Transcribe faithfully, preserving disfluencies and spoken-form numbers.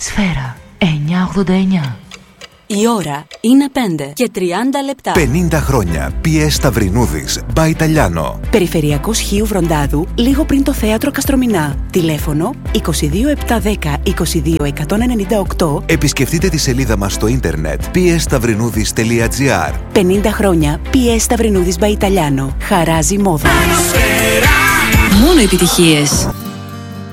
Σφαίρα εννιακόσια ογδόντα εννιά. Η ώρα είναι πέντε και τριάντα λεπτά. πενήντα χρόνια. πι ες Σταυρινούδης, by Italiano. Περιφερειακός Χίου Βροντάδου, λίγο πριν το θέατρο Καστρομηνά. Τηλέφωνο είκοσι δύο επτακόσια δέκα είκοσι δύο εκατόν ενενήντα οκτώ. Επισκεφτείτε τη σελίδα μας στο ίντερνετ πι ες σταυρινούδης τελεία τζι άρ. πενήντα χρόνια πι ες Σταυρινούδης by Italiano. Χαράζει μόδα. Μόνο επιτυχίες.